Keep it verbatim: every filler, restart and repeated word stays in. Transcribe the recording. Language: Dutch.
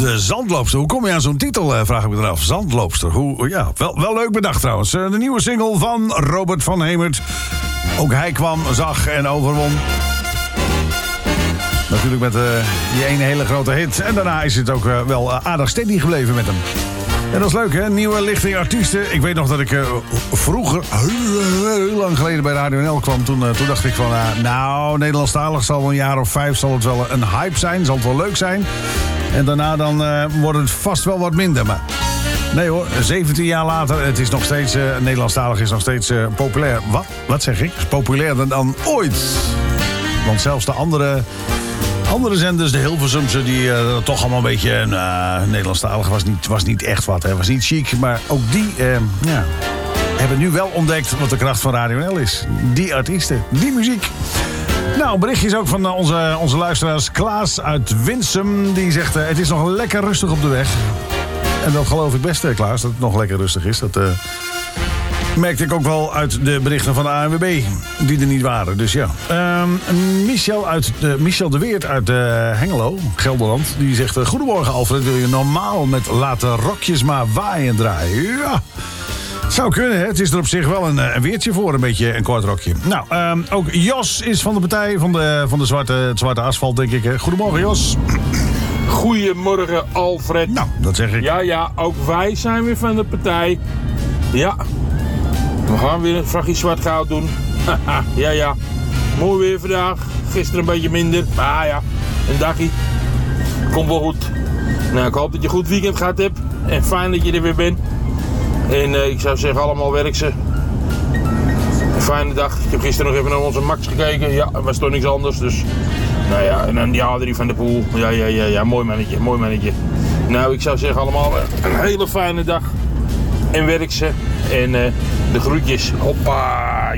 De Zandloopster. Hoe kom je aan zo'n titel, uh, vraag ik me eraf. Zandloopster. Hoe, ja, wel, wel leuk bedacht trouwens. Uh, de nieuwe single van Robert van Hemert. Ook hij kwam, zag en overwon. Natuurlijk met uh, die ene hele grote hit. En daarna is het ook uh, wel uh, aardig steady gebleven met hem. En dat is leuk, hè? Nieuwe lichting artiesten. Ik weet nog dat ik uh, vroeger, heel, heel lang geleden bij Radio N L kwam. Toen, uh, toen dacht ik van, uh, nou, Nederlandstalig zal wel een jaar of vijf zal het wel een hype zijn. Zal het wel leuk zijn. En daarna dan uh, wordt het vast wel wat minder. Maar nee hoor, zeventien jaar later, het is nog steeds, uh, Nederlandstalig is nog steeds uh, populair. Wat? Wat zeg ik? Is populairder dan ooit. Want zelfs de andere... Andere zenders, de Hilversumse, die uh, toch allemaal een beetje... Uh, Nederlandstalig was niet, was niet echt wat, hè. Was niet chic. Maar ook die uh, ja, hebben nu wel ontdekt wat de kracht van Radio N L is. Die artiesten, die muziek. Nou, berichtjes ook van uh, onze, onze luisteraars. Klaas uit Winsum, die zegt... Uh, het is nog lekker rustig op de weg. En dat geloof ik best, uh, Klaas, dat het nog lekker rustig is. Dat... Uh, merkte ik ook wel uit de berichten van de A N W B, die er niet waren. Dus ja. Um, Michel, uit de, Michel de Weert uit uh, Hengelo, Gelderland, die zegt... Uh, Goedemorgen Alfred, wil je normaal met laten rokjes maar waaien draaien? Ja, zou kunnen, hè? Het is er op zich wel een, een weertje voor, een beetje een kort rokje. Nou, um, ook Jos is van de partij van, de, van de zwarte, het zwarte asfalt, denk ik. Hè? Goedemorgen, Jos. Goedemorgen, Alfred. Nou, dat zeg ik. Ja, ja, ook wij zijn weer van de partij. Ja. We gaan weer een vrachtje zwart goud doen. ja, ja. Mooi weer vandaag. Gisteren een beetje minder. Maar ja, een dagje. Komt wel goed. Nou, ik hoop dat je een goed weekend gehad hebt. En fijn dat je er weer bent. En uh, ik zou zeggen, allemaal werk ze. Een fijne dag. Ik heb gisteren nog even naar onze Max gekeken. Ja, er was toch niks anders. Dus, nou ja, en dan die Adrie van de Poel. Ja, ja, ja, ja. Mooi mannetje, mooi mannetje. Nou, ik zou zeggen allemaal een hele fijne dag. En werk ze. En uh, de groetjes. Hoppa.